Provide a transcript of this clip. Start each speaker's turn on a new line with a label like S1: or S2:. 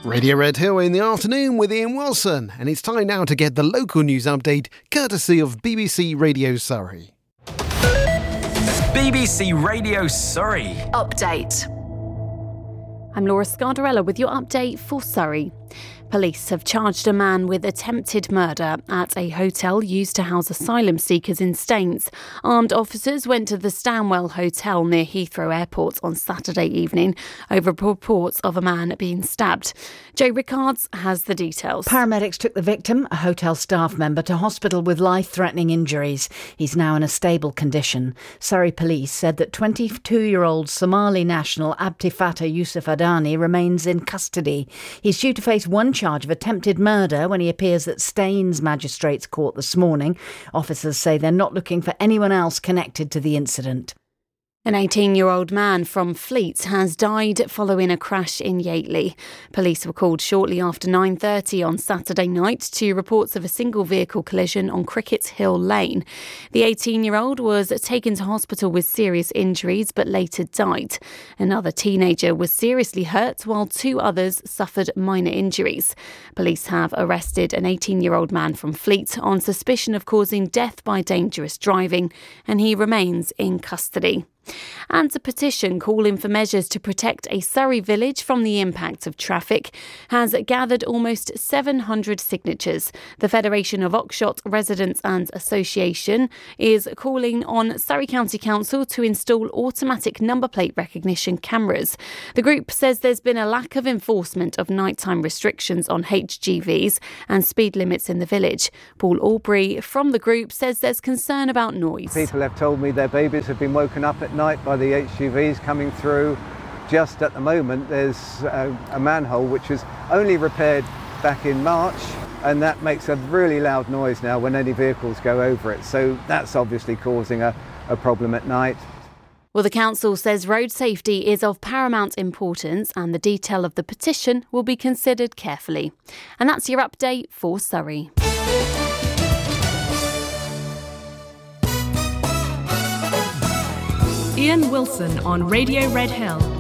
S1: Radio Red Hill in the afternoon with Ian Wilson, and it's time now to get the local news update courtesy of BBC Radio Surrey.
S2: BBC Radio Surrey.
S3: Update.
S4: I'm Laura Scardarella with your update for Surrey. Police have charged a man with attempted murder at a hotel used to house asylum seekers in Staines. Armed officers went to the Stanwell Hotel near Heathrow Airport on Saturday evening over reports of a man being stabbed. Joe Rickards has the details.
S5: Paramedics took the victim, a hotel staff member, to hospital with life-threatening injuries. He's now in a stable condition. Surrey Police said that 22-year-old Somali national Abdi Fattah Yusuf Adani remains in custody. He's due to face one charge of attempted murder when he appears at Staines Magistrates Court this morning. Officers say they're not looking for anyone else connected to the incident.
S4: An 18-year-old man from Fleet has died following a crash in Yateley. Police were called shortly after 9:30 on Saturday night to reports of a single vehicle collision on Cricket Hill Lane. The 18-year-old was taken to hospital with serious injuries but later died. Another teenager was seriously hurt while two others suffered minor injuries. Police have arrested an 18-year-old man from Fleet on suspicion of causing death by dangerous driving, and he remains in custody. And a petition calling for measures to protect a Surrey village from the impact of traffic has gathered almost 700 signatures. The Federation of Oxshott Residents and Association is calling on Surrey County Council to install automatic number plate recognition cameras. The group says there's been a lack of enforcement of nighttime restrictions on HGVs and speed limits in the village. Paul Aubrey from the group says there's concern about noise.
S6: People have told me their babies have been woken up at night by the HGVs coming through. Just at the moment there's a manhole which was only repaired back in March, and that makes a really loud noise now when any vehicles go over it, so that's obviously causing a problem at night.
S4: Well, the council says road safety is of paramount importance and the detail of the petition will be considered carefully. And that's your update for Surrey.
S3: Ian Wilson on Radio Red Hill.